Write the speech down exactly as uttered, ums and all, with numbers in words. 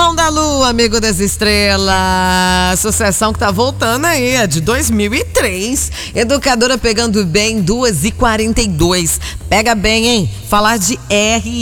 Irmão da Lua, amigo das estrelas. Sucessão que tá voltando aí, é de dois mil e três. Educadora pegando bem, duas e quarenta e dois. Pega bem, hein? Falar de R